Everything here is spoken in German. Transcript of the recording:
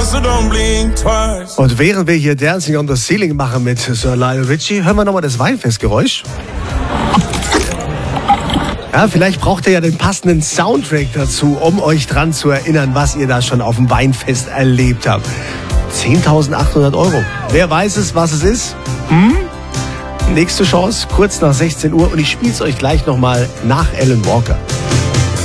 so don't blink twice. Und während wir hier Dancing on the Ceiling machen mit Sir Lionel Richie, hören wir nochmal das Weinfestgeräusch. Ja, vielleicht braucht ihr ja den passenden Soundtrack dazu, um euch dran zu erinnern, was ihr da schon auf dem Weinfest erlebt habt. 10.800 Euro. Wer weiß es, was es ist? Nächste Chance, kurz nach 16 Uhr. Und ich spiele es euch gleich nochmal nach Alan Walker.